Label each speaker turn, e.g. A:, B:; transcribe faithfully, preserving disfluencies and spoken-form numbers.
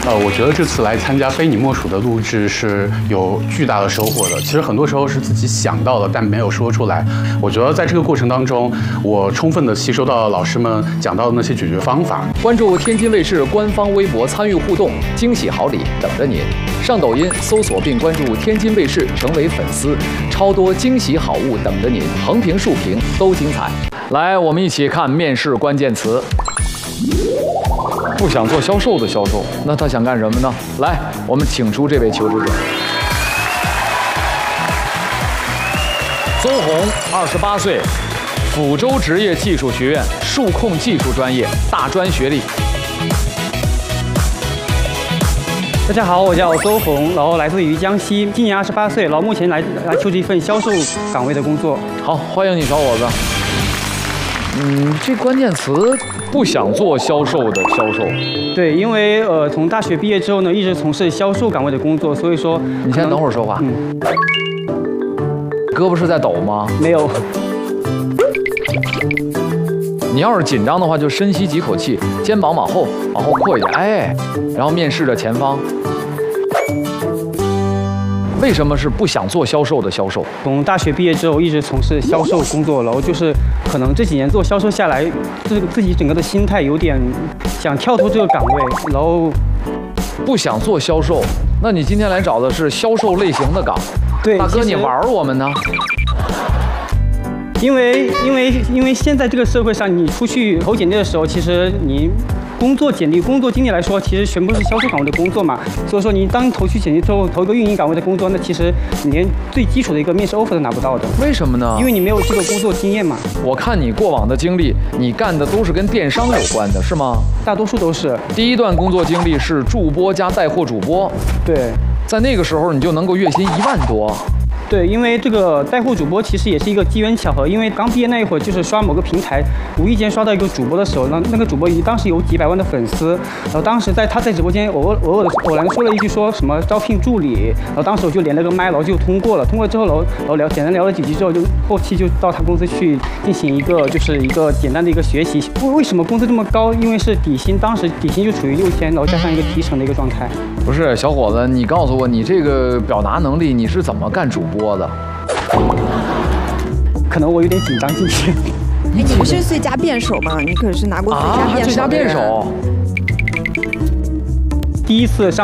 A: 呃，我觉得这次来参加非你莫属的录制是有巨大的收获的。其实很多时候是自己想到了，但没有说出来。我觉得在这个过程当中，我充分的吸收到了老师们讲到的那些解决方法。
B: 关注天津卫视官方微博参与互动，惊喜好礼等着您。上抖音搜索并关注天津卫视，成为粉丝，超多惊喜好物等着您，横屏竖屏都精彩。来，我们一起看面试关键词。不想做销售的销售，那他想干什么呢？来，我们请出这位求职者。邹红，二十八岁，抚州职业技术学院数控技术专业，大专学历。
C: 大家好，我叫邹红，然后来自于江西，今年二十八岁，然后目前来来求职一份销售岗位的工作。
B: 好，欢迎你，小伙子。嗯，这关键词不想做销售的销售。
C: 对，因为呃，从大学毕业之后呢，一直从事销售岗位的工作，所以说
B: 你先等会儿说话。嗯。胳膊是在抖吗？
C: 没有。
B: 你要是紧张的话，就深吸几口气，肩膀往后往后扩一点，哎，然后面试着前方。为什么是不想做销售的销售？
C: 从大学毕业之后一直从事销售工作，然后就是可能这几年做销售下来，这个自己整个的心态有点想跳脱这个岗位，然后
B: 不想做销售。那你今天来找的是销售类型的岗？
C: 对，
B: 大哥，你玩我们呢？
C: 因为因为因为现在这个社会上，你出去投简历的时候，其实你工作简历、工作经历来说，其实全部是销售岗位的工作嘛。所以说，你当投去简历之后，投一个运营岗位的工作，那其实你连最基础的一个面试 offer 都拿不到的。
B: 为什么呢？
C: 因为你没有这个工作经验嘛。
B: 我看你过往的经历，你干的都是跟电商有关的，是吗？
C: 大多数都是。
B: 第一段工作经历是助播加带货主播。
C: 对。
B: 在那个时候，你就能够月薪一万多。
C: 对，因为这个带货主播其实也是一个机缘巧合，因为刚毕业那一会儿，就是刷某个平台，无意间刷到一个主播的时候，那那个主播当时有几百万的粉丝，然后当时在他在直播间偶尔偶尔的偶然说了一句说什么招聘助理，然后当时我就连了个麦，然后就通过了，通过之后，然后然后聊简单聊了几句之后，就后期就到他公司去进行一个就是一个简单的一个学习。为为什么工资这么高？因为是底薪，当时底薪就处于六千，然后加上一个提成的一个状态。
B: 不是，小伙子，你告诉我你这个表达能力，你是怎么干主播的？
C: 可能我有点紧张进去。
D: 哎，你不是最佳辩手吗？你可是拿过最佳辩手。
B: 啊，最佳辩手。
C: 第一次上